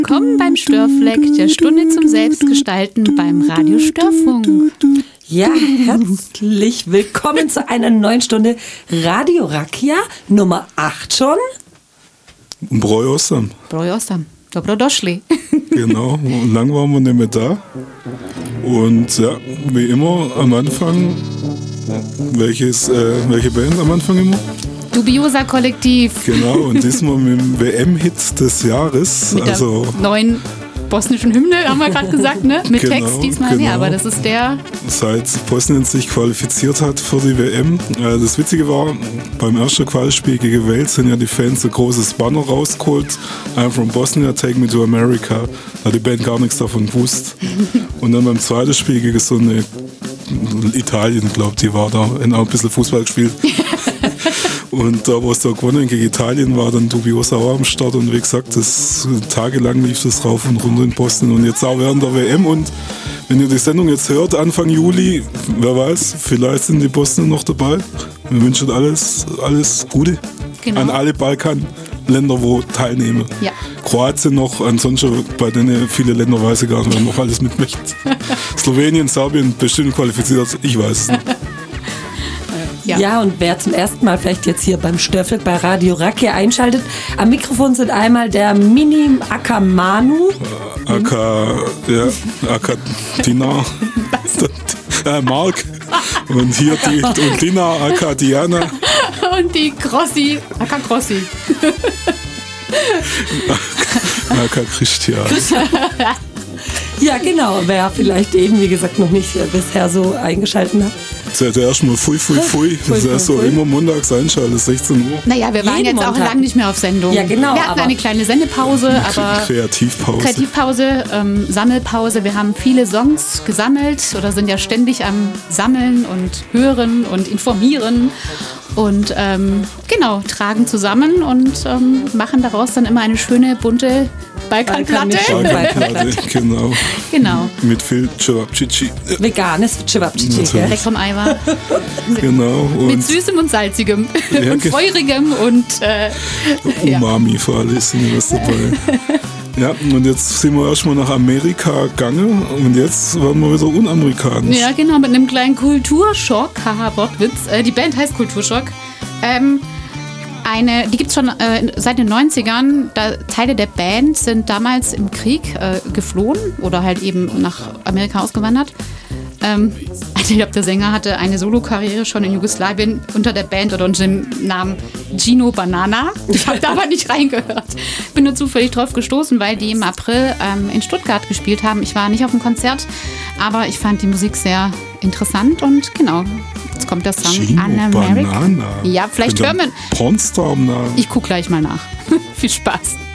Willkommen beim Störfleck, der Stunde zum Selbstgestalten beim Radio Störfunk. Ja, herzlich willkommen zu einer neuen Stunde Radio Rakia, Nummer 8 schon. Broj 8. Broj 8. Dobrodošli. Genau, lang waren wir nicht mehr da. Und ja, wie immer am Anfang, welche Band am Anfang immer? Dubiosa Kollektiv. Genau, und diesmal mit dem WM-Hit des Jahres. Mit der neuen bosnischen Hymne, haben wir gerade gesagt, ne? Mit genau, Text diesmal, genau. Ja, aber das ist der... Seit Bosnien sich qualifiziert hat für die WM. Das Witzige war, beim ersten Qualispiel gegen Wales sind ja die Fans ein großes Banner rausgeholt. I'm from Bosnia, take me to America. Da hat die Band gar nichts davon gewusst. Und dann beim zweiten Spiel gegen so eine Italien, glaube ich, die war da, haben auch ein bisschen Fußball gespielt. Und da, wo es da gewonnen gegen Italien war, dann Dubiosa auch am Start. Und wie gesagt, tagelang lief das rauf und runter in Bosnien. Und jetzt auch während der WM. Und wenn ihr die Sendung jetzt hört, Anfang Juli, wer weiß, vielleicht sind die Bosnier noch dabei. Wir wünschen alles Gute an alle Balkanländer, wo teilnehmen. Ja. Kroatien noch, ansonsten bei denen viele Länder weiß ich gar nicht, wer noch alles mitmacht. Slowenien, Serbien bestimmt qualifiziert, ich weiß es nicht. Ja, und wer zum ersten Mal vielleicht jetzt hier beim Störfleck bei Radio Rakia einschaltet, am Mikrofon sind einmal der Mini Akamanu. Tina, Mark und hier und Dina, Aka Diana. Und die Crossi, Aka Crossi. Aka Christian. Ja, genau, wer vielleicht eben, wie gesagt, noch nicht bisher so eingeschaltet hat. Seid ihr erstmal Fui. Das ist so immer montags einschalten, 16 Uhr. Naja, wir waren Jeden jetzt auch Montag. lange nicht mehr auf Sendung. Ja, genau. Wir hatten eine kleine Sendepause, aber Kreativpause, Sammelpause. Wir haben viele Songs gesammelt oder sind ja ständig am Sammeln und Hören und Informieren. Und tragen zusammen und machen daraus dann immer eine schöne, bunte Balkanplatte. Genau. Mit viel Cevapcici. Veganes Cevapcici, gell? Leckerem Eiweiß. Genau. Und mit Süßem und Salzigem. Ja, und Feurigem und Umami für alle ist was dabei. Ja, und jetzt sind wir erstmal nach Amerika gegangen und jetzt werden wir wieder unamerikanisch. Ja, genau, mit einem kleinen Kulturschock. Haha, Wortwitz. Die Band heißt Kulturschock. Die gibt es schon seit den 90ern. Teile der Band sind damals im Krieg geflohen oder halt eben nach Amerika ausgewandert. Ich glaube, der Sänger hatte eine Solokarriere schon in Jugoslawien unter der Band oder unter dem Namen Gino Banana. Ich habe da aber nicht reingehört. Bin nur zufällig drauf gestoßen, weil die im April in Stuttgart gespielt haben. Ich war nicht auf dem Konzert, aber ich fand die Musik sehr interessant und genau. Jetzt kommt der Song Gino An America. Banana. Ja, vielleicht hören wir. Pornstar am Namen. Ich gucke gleich mal nach. Viel Spaß.